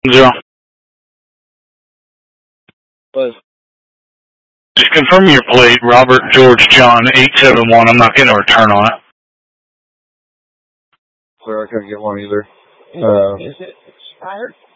Zero. But Just confirm your plate, Robert George John 871. I'm not getting a return on it. Sorry, I couldn't get one either. Is it expired?